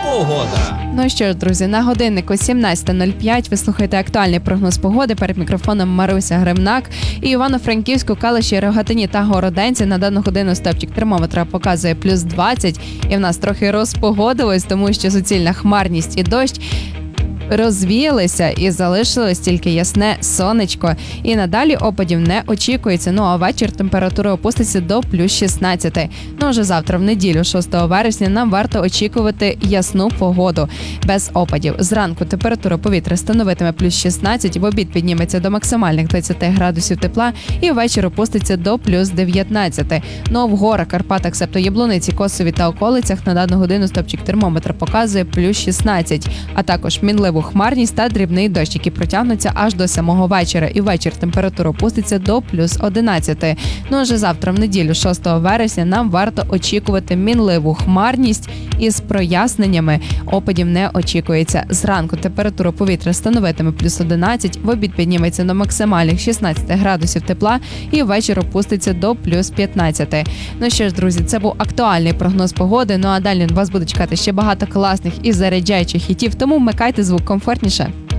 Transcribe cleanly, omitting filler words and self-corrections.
Погода. Ну що ж, друзі, на годиннику 17:05 ви слухаєте актуальний прогноз погоди. Перед мікрофоном Маруся Гремнак. І Івано-Франківську, Калуші, Рогатині та Городенці на дану годину стопчик термометра показує плюс 20. І в нас трохи розпогодилось, тому що суцільна хмарність і дощ розвіялися і залишилось тільки ясне сонечко. І надалі опадів не очікується. Ну а вечір температура опуститься до плюс 16. Ну вже завтра, в неділю, 6 вересня, нам варто очікувати ясну погоду без опадів. Зранку температура повітря становитиме плюс 16, в обід підніметься до максимальних 20 градусів тепла і ввечері опуститься до плюс 19. Ну а в горах, Карпатах, себто Яблуниці, Косові та околицях на дану годину стопчик термометра показує плюс 16, а також мінливу хмарність та дрібний дощ, які протягнуться аж до самого вечора. І ввечері температура опуститься до плюс 11. Ну а вже завтра, в неділю, 6 вересня, нам варто очікувати мінливу хмарність із проясненнями. Опадів не очікується. Зранку температура повітря становитиме плюс 11, в обід підніметься до максимальних 16 градусів тепла і ввечері опуститься до плюс 15. Ну що ж, друзі, це був актуальний прогноз погоди. Ну а далі вас буде чекати ще багато класних і заряджаючих хітів, тому вмикайте звук комфортніше.